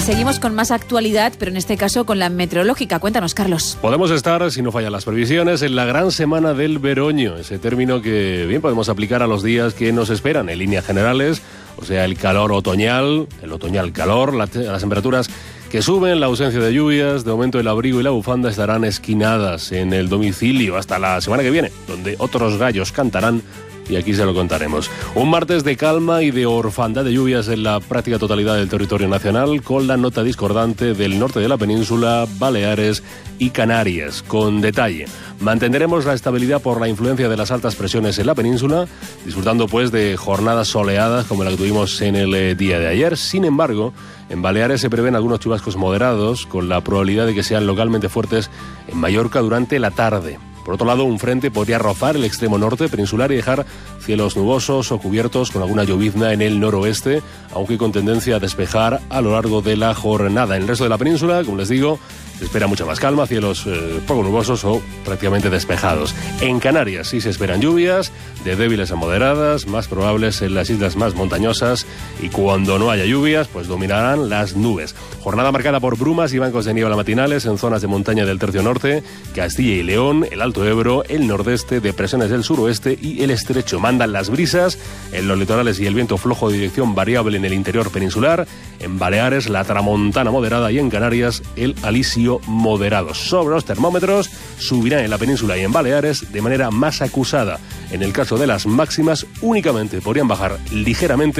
seguimos con más actualidad, pero en este caso con la meteorológica. Cuéntanos, Carlos. Podemos estar, si no fallan las previsiones, en la gran semana del veroño, ese término que bien podemos aplicar a los días que nos esperan en líneas generales, o sea, el calor otoñal, el otoñal calor, las temperaturas que suben, la ausencia de lluvias. De momento el abrigo y la bufanda estarán esquinadas en el domicilio hasta la semana que viene, donde otros gallos cantarán. Y aquí se lo contaremos. Un martes de calma y de orfandad de lluvias en la práctica totalidad del territorio nacional, con la nota discordante del norte de la península, Baleares y Canarias. Con detalle, mantendremos la estabilidad por la influencia de las altas presiones en la península, disfrutando pues de jornadas soleadas como la que tuvimos en el día de ayer. Sin embargo, en Baleares se prevén algunos chubascos moderados, con la probabilidad de que sean localmente fuertes en Mallorca durante la tarde. Por otro lado, un frente podría rozar el extremo norte peninsular y dejar cielos nubosos o cubiertos con alguna llovizna en el noroeste, aunque con tendencia a despejar a lo largo de la jornada. En el resto de la península, como les digo, se espera mucha más calma, cielos poco nubosos o prácticamente despejados. En Canarias sí se esperan lluvias, de débiles a moderadas, más probables en las islas más montañosas, y cuando no haya lluvias, pues dominarán las nubes. Jornada marcada por brumas y bancos de niebla matinales en zonas de montaña del tercio norte, Castilla y León, el Alto Ebro, el nordeste, depresiones del suroeste y el estrecho. Mandan las brisas en los litorales y el viento flojo de dirección variable en el interior peninsular. En Baleares, la tramontana moderada, y en Canarias, el alisio moderado. Sobre los termómetros, subirán en la península y en Baleares de manera más acusada. En el caso de las máximas, únicamente podrían bajar ligeramente